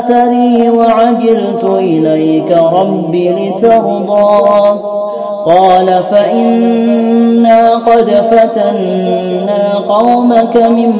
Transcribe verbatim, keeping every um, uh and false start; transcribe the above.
أثري وعجلت إليك رب لترضى قال فإنا قد فتنا قومك من